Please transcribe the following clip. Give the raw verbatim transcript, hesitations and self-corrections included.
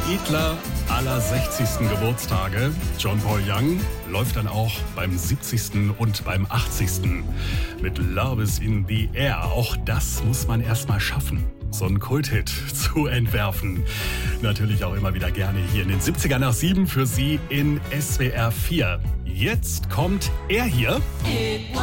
edler aller sechzigsten Geburtstage. John Paul Young läuft dann auch beim siebzigsten und beim achtzigsten mit Love is in the Air. Auch das muss man erst mal schaffen, so einen Kulthit zu entwerfen. Natürlich auch immer wieder gerne hier in den siebziger nach sieben für Sie in S W R vier. Jetzt kommt er hier.